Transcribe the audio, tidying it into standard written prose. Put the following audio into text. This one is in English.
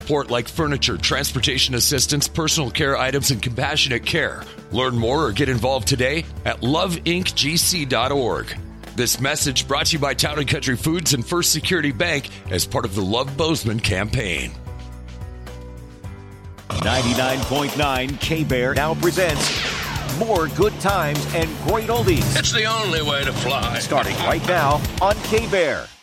support like furniture, transportation assistance, personal care items, and compassionate care. Learn more or get involved today at loveincgc.org. This message brought to you by Town & Country Foods and First Security Bank as part of the Love Bozeman campaign. 99.9 K-Bear now presents more good times and great oldies. It's the only way to fly. Starting right now on K-Bear.